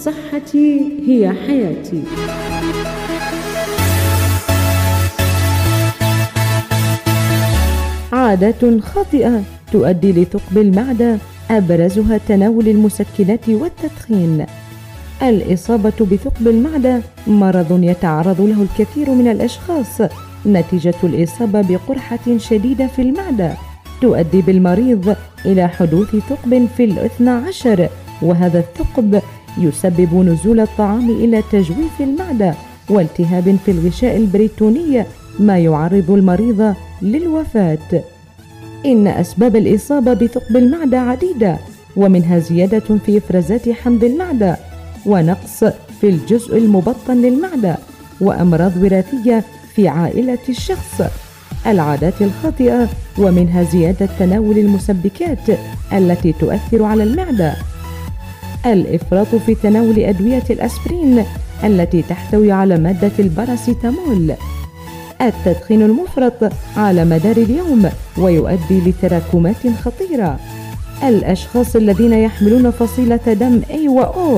صحتي هي حياتي. عادات خاطئة تؤدي لثقب المعدة، أبرزها تناول المسكنات والتدخين. الإصابة بثقب المعدة مرض يتعرض له الكثير من الأشخاص نتيجة الإصابة بقرحة شديدة في المعدة تؤدي بالمريض إلى حدوث ثقب في الإثنى عشر، وهذا الثقب يسبب نزول الطعام إلى تجويف المعدة والتهاب في الغشاء البريتوني، ما يعرض المريض للوفاة. إن أسباب الإصابة بثقب المعدة عديدة، ومنها زيادة في إفرازات حمض المعدة، ونقص في الجزء المبطن للمعدة، وأمراض وراثية في عائلة الشخص. العادات الخاطئة ومنها زيادة تناول المسبكات التي تؤثر على المعدة، الإفراط في تناول أدوية الأسبرين التي تحتوي على مادة الباراسيتامول، التدخين المفرط على مدار اليوم ويؤدي لتراكمات خطيرة، الأشخاص الذين يحملون فصيلة دم A و O